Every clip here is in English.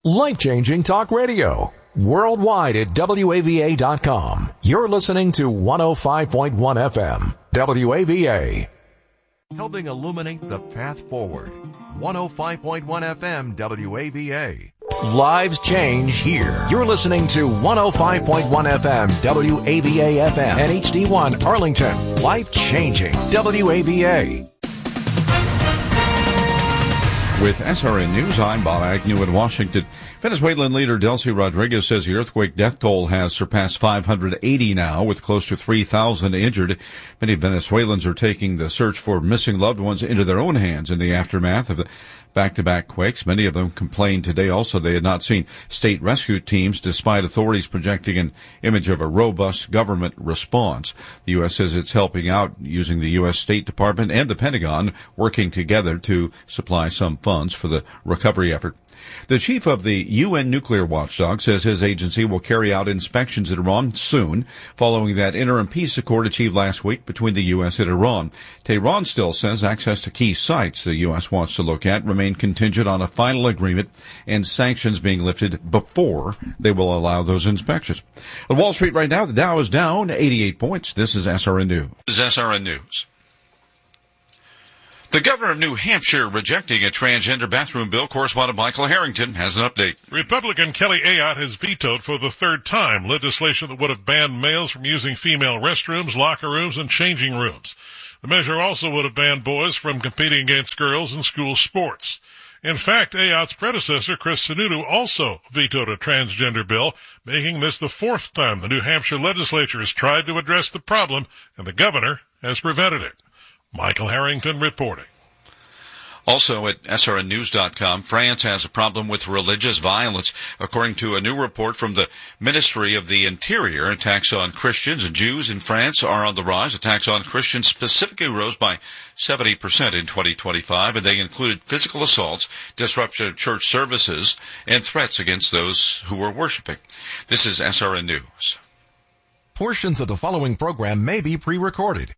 Life-changing talk radio. Worldwide at WAVA.com. You're listening to 105.1 FM. WAVA. Helping illuminate the path forward. 105.1 FM WAVA. Lives change here. You're listening to 105.1 FM WAVA FM and HD1 Arlington. Life-changing WAVA. With SRN News, I'm Bob Agnew in Washington. Venezuelan leader Delcy Rodriguez says the earthquake death toll has surpassed 580 now, with close to 3,000 injured. Many Venezuelans are taking the search for missing loved ones into their own hands in the aftermath of the back-to-back quakes. Many of them complained today also they had not seen state rescue teams, despite authorities projecting an image of a robust government response. The U.S. says it's helping out using the U.S. State Department and the Pentagon working together to supply some funds for the recovery effort. The chief of the UN nuclear watchdog says his agency will carry out inspections in Iran soon, following that interim peace accord achieved last week between the U.S. and Iran. Tehran still says access to key sites the U.S. wants to look at remain contingent on a final agreement and sanctions being lifted before they will allow those inspections. On Wall Street right now, the Dow is down 88 points. This is SRN News. The governor of New Hampshire rejecting a transgender bathroom bill. Correspondent Michael Harrington has an update. Republican Kelly Ayotte has vetoed for the third time legislation that would have banned males from using female restrooms, locker rooms, and changing rooms. The measure also would have banned boys from competing against girls in school sports. In fact, Ayotte's predecessor, Chris Sununu, also vetoed a transgender bill, making this the fourth time the New Hampshire legislature has tried to address the problem, and the governor has prevented it. Michael Harrington reporting. Also at srnnews.com, France has a problem with religious violence. According to a new report from the Ministry of the Interior, attacks on Christians and Jews in France are on the rise. Attacks on Christians specifically rose by 70% in 2025, and they included physical assaults, disruption of church services, and threats against those who were worshiping. This is SRN News. Portions of the following program may be pre-recorded.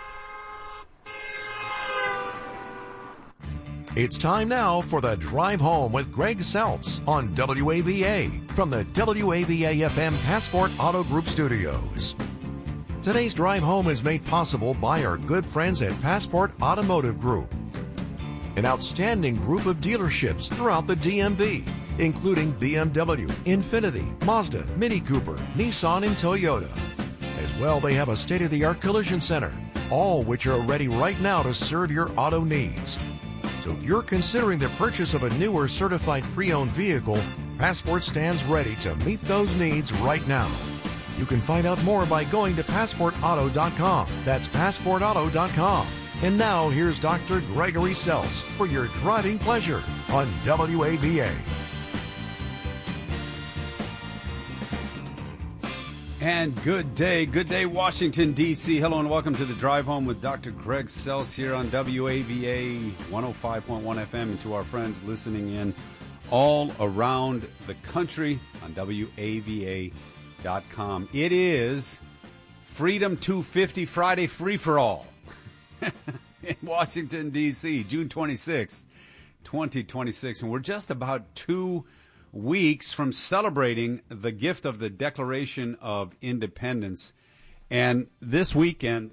It's time now for the Drive Home with Greg Seltz on WAVA from the WAVA-FM Passport Auto Group Studios. Today's Drive Home is made possible by our good friends at Passport Automotive Group, an outstanding group of dealerships throughout the DMV, including BMW, Infiniti, Mazda, Mini Cooper, Nissan, and Toyota. As well, they have a state-of-the-art collision center, all which are ready right now to serve your auto needs. So if you're considering the purchase of a new or certified pre-owned vehicle, Passport stands ready to meet those needs right now. You can find out more by going to PassportAuto.com. That's PassportAuto.com. And now here's Dr. Gregory Seltz for your driving pleasure on WAVA. And good day, Washington, D.C. Hello and welcome to the Drive Home with Dr. Greg Seltz here on WAVA 105.1 FM, and to our friends listening in all around the country on WAVA.com. It is Freedom 250 Friday Free-for-All in Washington, D.C., June 26th, 2026, and we're just about 2 weeks from celebrating the gift of the Declaration of Independence. And this weekend,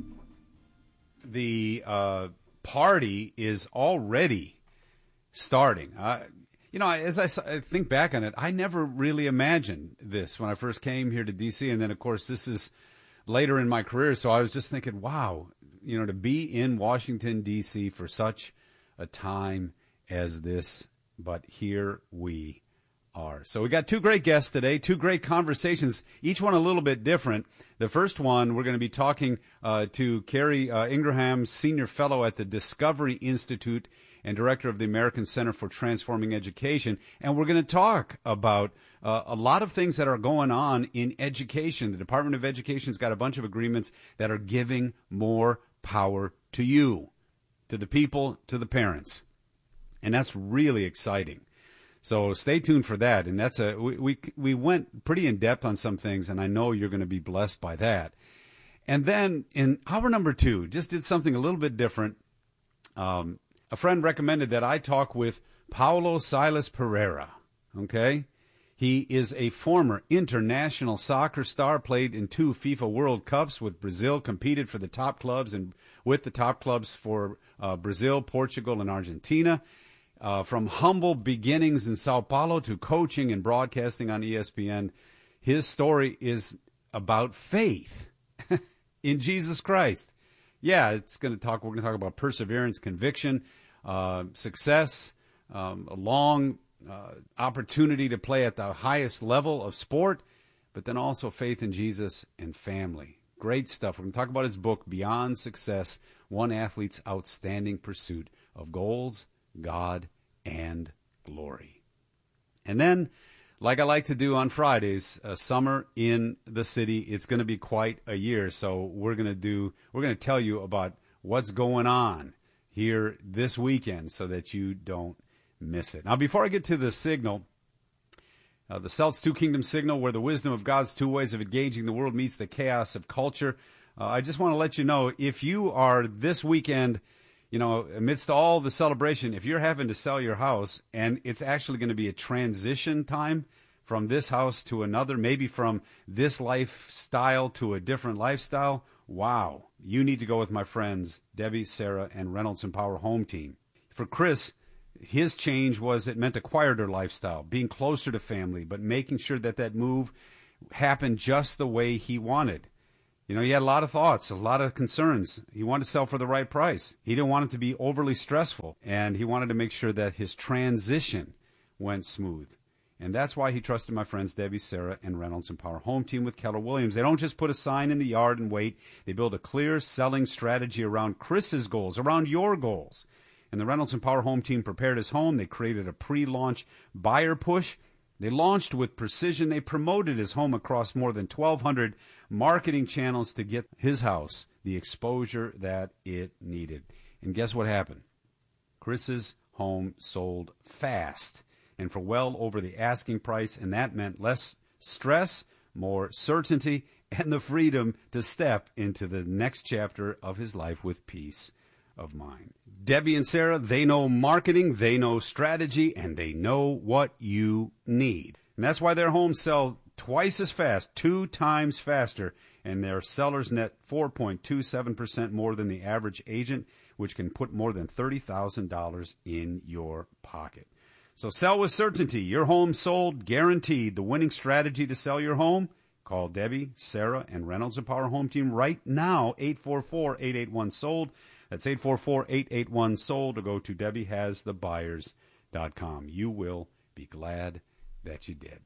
the party is already starting. As I think back on it, I never really imagined this when I first came here to D.C. And then, of course, this is later in my career. So I was just thinking, wow, to be in Washington, D.C. for such a time as this. But here we are. So we got 2 great guests today, 2 great conversations, each one a little bit different. The first one, we're going to be talking to Carrie Ingraham, Senior Fellow at the Discovery Institute and Director of the American Center for Transforming Education. And we're going to talk about a lot of things that are going on in education. The Department of Education's got a bunch of agreements that are giving more power to you, to the people, to the parents. And that's really exciting. So stay tuned for that. And that's we went pretty in depth on some things, and I know you're going to be blessed by that. And then in hour number 2, just did something a little bit different. A friend recommended that I talk with Paulo Silas Pereira, okay? He is a former international soccer star, played in 2 FIFA World Cups with Brazil, competed for the top clubs and with the top clubs for Brazil, Portugal, and Argentina. From humble beginnings in Sao Paulo to coaching and broadcasting on ESPN, his story is about faith in Jesus Christ. Yeah, we're going to talk about perseverance, conviction, success, a long opportunity to play at the highest level of sport, but then also faith in Jesus and family. Great stuff. We're going to talk about his book, Beyond Success, One Athlete's Outstanding Pursuit of Goals, God, and Glory. And then, like I like to do on Fridays, summer in the city. It's going to be quite a year, so we're going to tell you about what's going on here this weekend so that you don't miss it. Now, before I get to the signal, the Celts Two Kingdom Signal, where the wisdom of God's two ways of engaging the world meets the chaos of culture, I just want to let you know, if you are this weekend, amidst all the celebration, if you're having to sell your house and it's actually going to be a transition time from this house to another, maybe from this lifestyle to a different lifestyle, wow, you need to go with my friends, Debbie, Sarah, and Reynolds and Power Home Team. For Chris, his change was it meant a quieter lifestyle, being closer to family, but making sure that move happened just the way he wanted. He had a lot of thoughts, a lot of concerns. He wanted to sell for the right price. He didn't want it to be overly stressful, and he wanted to make sure that his transition went smooth. And that's why he trusted my friends Debbie, Sarah, and Reynolds and Power Home Team with Keller Williams. They don't just put a sign in the yard and wait. They build a clear selling strategy around Chris's goals, around your goals. And the Reynolds and Power Home Team prepared his home. They created a pre-launch buyer push. They launched with precision. They promoted his home across more than 1,200 marketing channels to get his house the exposure that it needed. And guess what happened? Chris's home sold fast and for well over the asking price, and that meant less stress, more certainty, and the freedom to step into the next chapter of his life with peace of mind. Debbie and Sarah, they know marketing, they know strategy, and they know what you need. And that's why their homes sell twice as fast, 2 times faster, and their sellers net 4.27% more than the average agent, which can put more than $30,000 in your pocket. So sell with certainty. Your home sold guaranteed. The winning strategy to sell your home? Call Debbie, Sarah, and Reynolds and Power Home Team right now, 844-881-SOLD. That's 844-881-SOLD, or go to DebbieHasTheBuyers.com. You will be glad that you did.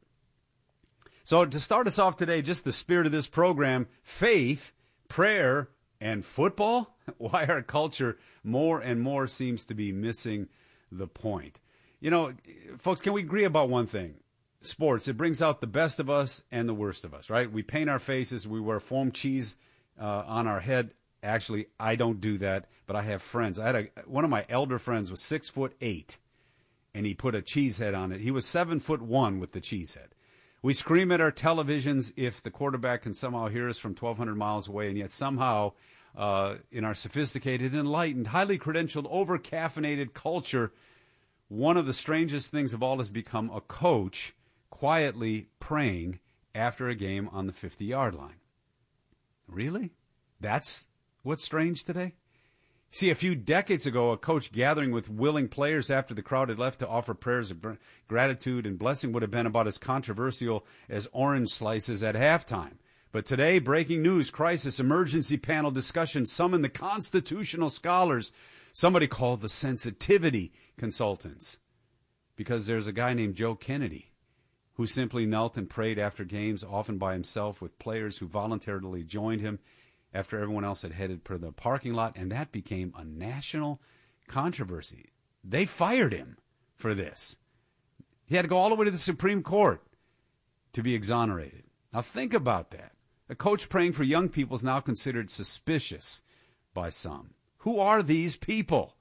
So to start us off today, just the spirit of this program, faith, prayer, and football? Why our culture more and more seems to be missing the point. Folks, can we agree about one thing? Sports, it brings out the best of us and the worst of us, right? We paint our faces, we wear foam cheese on our head. Actually, I don't do that, but I have friends. One of my elder friends was 6'8", and he put a cheese head on it. He was 7'1" with the cheese head. We scream at our televisions if the quarterback can somehow hear us from 1,200 miles away, and yet somehow in our sophisticated, enlightened, highly credentialed, over-caffeinated culture, one of the strangest things of all has become a coach quietly praying after a game on the 50-yard line. Really? That's what's strange today? See, a few decades ago, a coach gathering with willing players after the crowd had left to offer prayers of gratitude and blessing would have been about as controversial as orange slices at halftime. But today, breaking news, crisis, emergency panel discussion, summon the constitutional scholars, somebody called the sensitivity consultants, because there's a guy named Joe Kennedy who simply knelt and prayed after games, often by himself, with players who voluntarily joined him after everyone else had headed for the parking lot, and that became a national controversy. They fired him for this. He had to go all the way to the Supreme Court to be exonerated. Now think about that. A coach praying for young people is now considered suspicious by some. Who are these people?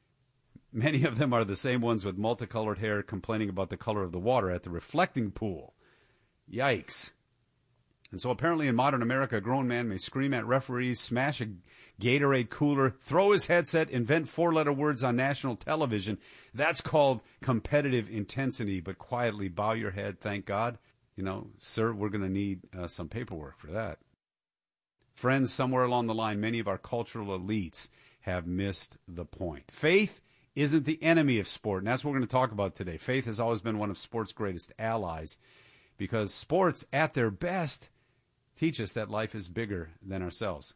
Many of them are the same ones with multicolored hair complaining about the color of the water at the reflecting pool. Yikes. And so apparently in modern America, a grown man may scream at referees, smash a Gatorade cooler, throw his headset, invent four-letter words on national television. That's called competitive intensity, but quietly bow your head, thank God. You know, sir, we're going to need some paperwork for that. Friends, somewhere along the line, many of our cultural elites have missed the point. Faith isn't the enemy of sport, and that's what we're going to talk about today. Faith has always been one of sport's greatest allies because sports, at their best, teach us that life is bigger than ourselves.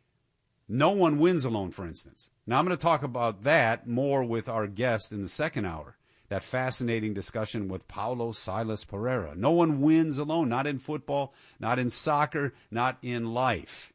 No one wins alone, for instance. Now, I'm going to talk about that more with our guest in the second hour, that fascinating discussion with Paulo Silas Pereira. No one wins alone, not in football, not in soccer, not in life.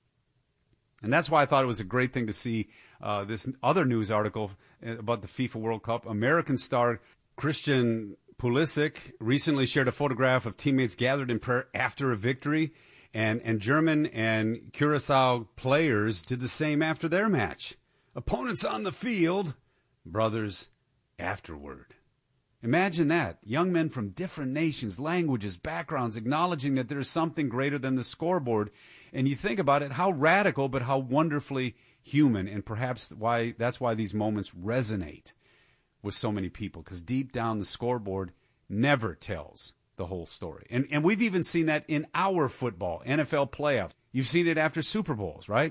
And that's why I thought it was a great thing to see this other news article about the FIFA World Cup. American star Christian Pulisic recently shared a photograph of teammates gathered in prayer after a victory. And German and Curacao players did the same after their match. Opponents on the field, brothers afterward. Imagine that. Young men from different nations, languages, backgrounds, acknowledging that there is something greater than the scoreboard. And you think about it, how radical, but how wonderfully human. And perhaps that's why these moments resonate with so many people. Because deep down, the scoreboard never tells the whole story. And we've even seen that in our football, NFL playoffs. You've seen it after Super Bowls, right?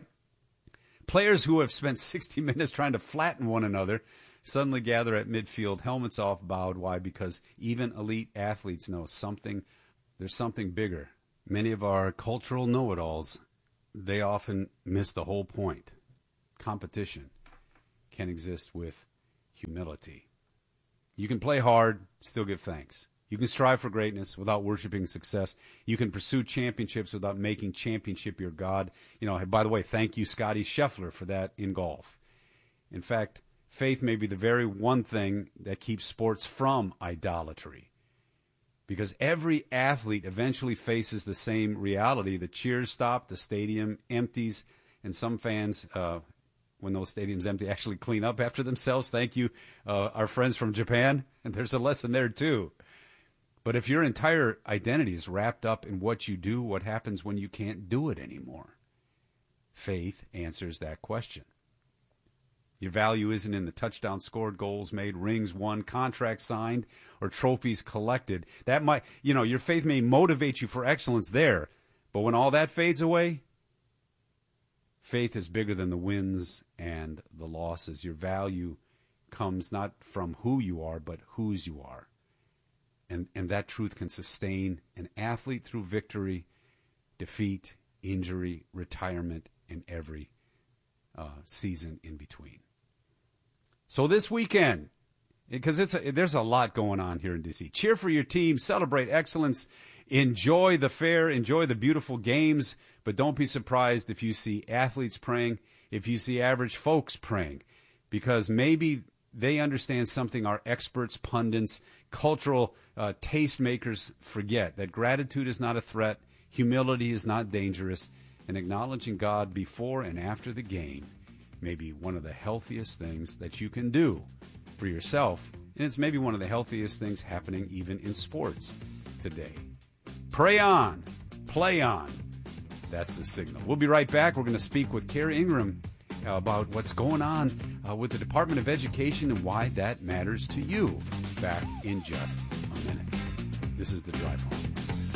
Players who have spent 60 minutes trying to flatten one another suddenly gather at midfield, helmets off, bowed. Why? Because even elite athletes know there's something bigger. Many of our cultural know-it-alls, they often miss the whole point. Competition can exist with humility. You can play hard, still give thanks. You can strive for greatness without worshiping success. You can pursue championships without making championship your God. You know, by the way, thank you, Scotty Scheffler, for that in golf. In fact, faith may be the very one thing that keeps sports from idolatry. Because every athlete eventually faces the same reality. The cheers stop, the stadium empties, and some fans, when those stadiums empty, actually clean up after themselves. Thank you, our friends from Japan. And there's a lesson there, too. But if your entire identity is wrapped up in what you do, what happens when you can't do it anymore? Faith answers that question. Your value isn't in the touchdowns scored, goals made, rings won, contracts signed, or trophies collected. That might, your faith may motivate you for excellence there, but when all that fades away, faith is bigger than the wins and the losses. Your value comes not from who you are, but whose you are. And that truth can sustain an athlete through victory, defeat, injury, retirement, and every season in between. So this weekend, because there's a lot going on here in D.C., cheer for your team, celebrate excellence, enjoy the fair, enjoy the beautiful games, but don't be surprised if you see athletes praying, if you see average folks praying, because maybe they understand something our experts, pundits, cultural tastemakers forget, that gratitude is not a threat, humility is not dangerous, and acknowledging God before and after the game may be one of the healthiest things that you can do for yourself, and it's maybe one of the healthiest things happening even in sports today. Pray on, play on. That's the signal. We'll be right back. We're going to speak with Carrie Ingram about what's going on with the Department of Education and why that matters to you. Back in just a minute. This is The Drive Home.